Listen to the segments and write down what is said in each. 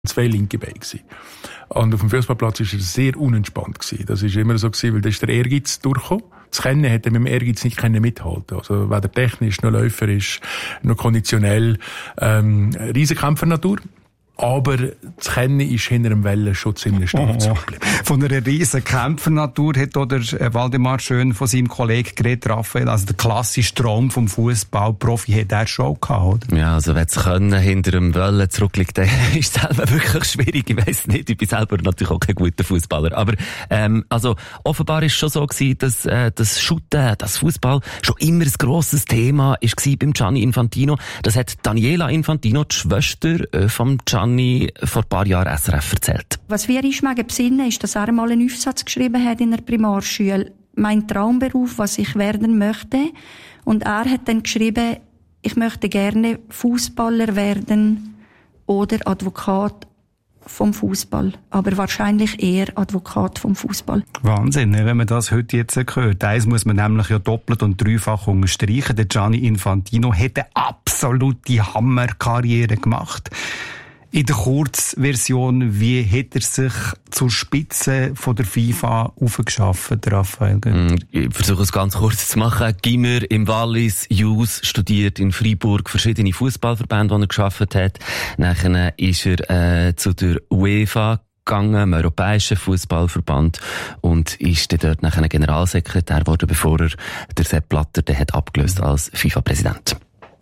2 linke Beine gewesen. Und auf dem Fußballplatz war er sehr unentspannt gewesen. Das war immer so gewesen, weil da ist der Ehrgeiz durchgekommen. Das Kennen hätte er mit dem Ehrgeiz nicht mithalten. Also weder technisch, noch läuferisch, noch konditionell, Riesenkämpfernatur. Aber das Kennen ist hinter dem Wellen schon ziemlich stolz geblieben. Von einer riesen Kämpfernatur hat auch der Waldemar Schön von seinem Kollegen geredet, Raphael. Also der klassische Traum vom Fußballprofi hat er schon gehabt, oder? Ja, also wenn das Können hinter dem Wellen zurückliegt, dann ist es selber wirklich schwierig. Ich weiss nicht, ich bin selber natürlich auch kein guter Fußballer. Aber also offenbar ist es schon so gewesen, dass das Shooten, das Fußball schon immer ein grosses Thema war beim Gianni Infantino. Das hat Daniela Infantino, die Schwester vom Gianni, vor ein paar Jahren SRF erzählt. Was wir uns besinnen, ist, dass er einmal einen Aufsatz geschrieben hat in der Primarschule. Mein Traumberuf, was ich werden möchte. Und er hat dann geschrieben, ich möchte gerne Fußballer werden oder Advokat vom Fußball. Aber wahrscheinlich eher Advokat vom Fußball. Wahnsinn, wenn man das heute jetzt hört. Eins muss man nämlich ja doppelt und dreifach unterstreichen. Der Gianni Infantino hat eine absolute Hammerkarriere gemacht. In der Kurzversion, wie hat er sich zur Spitze von der FIFA aufgeschafft, Raphael? Ich versuche es ganz kurz zu machen. Gimmer im Wallis, Jus, studiert in Freiburg, verschiedene Fußballverbände, die er geschafft hat. Nachher ist er zu der UEFA gegangen, im Europäischen Fußballverband, und ist dann dort nachher Generalsekretär geworden, bevor er der Sepp Blatter hat abgelöst als FIFA-Präsident.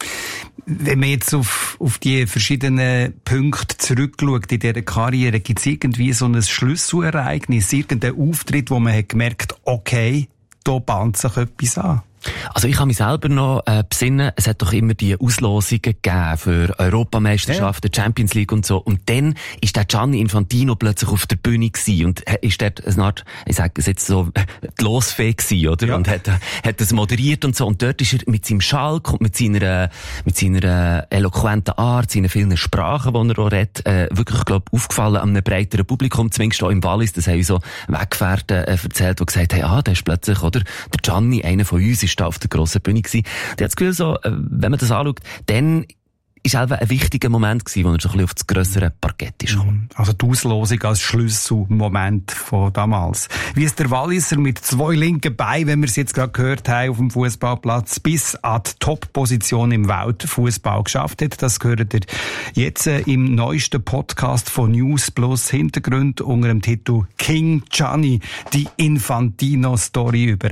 Wenn man jetzt auf die verschiedenen Punkte zurückschaut in dieser Karriere, gibt es irgendwie so ein Schlüsselereignis, irgendeinen Auftritt, wo man hat gemerkt, okay, da bahnt sich etwas an? Also ich kann mich selber noch besinnen, es hat doch immer die Auslosungen gegeben für Europameisterschaften, Champions League und so. Und dann ist der Gianni Infantino plötzlich auf der Bühne gewesen und ist dort eine Art, ich sage es jetzt so, die Losfee gewesen, oder? Ja. Und hat das moderiert und so. Und dort ist er mit seinem Schalk und mit seiner eloquenten Art, seinen vielen Sprachen, die er auch redet, wirklich, glaub, aufgefallen an einem breiteren Publikum, zumindest auch im Wallis. Das haben so Weggefährten erzählt, die gesagt haben, der ist plötzlich, oder? Der Gianni, einer von uns, ist da auf der grossen Bühne gewesen. Der hat das Gefühl so, wenn man das anschaut, dann ist einfach ein wichtiger Moment gewesen, wo er so ein bisschen auf das grössere Parkett ist. Also die Auslosung als Schlüsselmoment von damals. Wie es der Walliser mit 2 linken Beinen, wenn wir es jetzt gerade gehört haben, auf dem Fußballplatz bis an die Top-Position im Weltfußball geschafft hat, das gehört ihr jetzt im neuesten Podcast von News Plus Hintergrund unter dem Titel King Gianni, die Infantino-Story über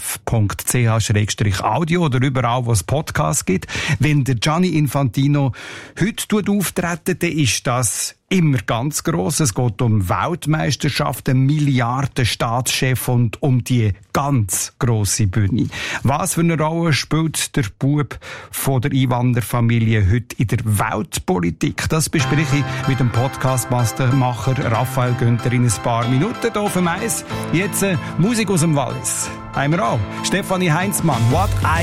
srf.ch/audio oder überall, wo es Podcasts gibt. Wenn der Gianni Infantino heute auftreten, dann ist das immer ganz gross. Es geht um Weltmeisterschaften, Milliarden-Staatschef und um die ganz grosse Bühne. Was für eine Rolle spielt der Bub von der Einwanderfamilie heute in der Weltpolitik? Das bespreche ich mit dem Podcastmacher Raphael Günther in ein paar Minuten hier auf dem Eis. Jetzt Musik aus dem Wallis. Haben wir auch. Stefanie Heinzmann, What I